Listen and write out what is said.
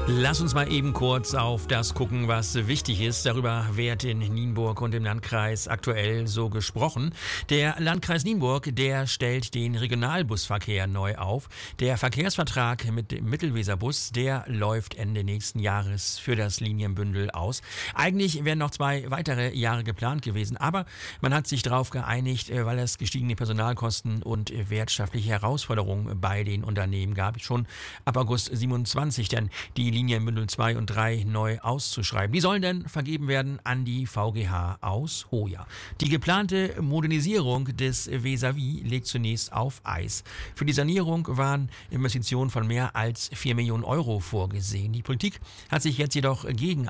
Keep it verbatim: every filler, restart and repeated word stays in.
Lass uns mal eben kurz auf das gucken, was wichtig ist. Darüber wird in Nienburg und im Landkreis aktuell so gesprochen. Der Landkreis Nienburg, der stellt den Regionalbusverkehr neu auf. Der Verkehrsvertrag mit dem Mittelweserbus, der läuft Ende nächsten Jahres für das Linienbündel aus. Eigentlich wären noch zwei weitere Jahre geplant gewesen, aber man hat sich darauf geeinigt, weil es gestiegene Personalkosten und wirtschaftliche Herausforderungen bei den Unternehmen gab, schon ab August siebenundzwanzig, denn die Linienbündel zwei und drei neu auszuschreiben. Die sollen dann vergeben werden an die V G H aus Hoya. Die geplante Modernisierung des Vis-à-vis liegt zunächst auf Eis. Für die Sanierung waren Investitionen von mehr als vier Millionen Euro vorgesehen. Die Politik hat sich jetzt jedoch gegen